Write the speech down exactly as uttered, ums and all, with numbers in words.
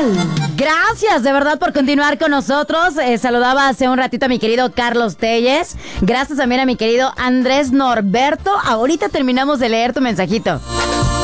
Gracias de verdad por continuar con nosotros. Eh, saludaba hace un ratito a mi querido Carlos Telles. Gracias también a mi querido Andrés Norberto. Ahorita terminamos de leer tu mensajito.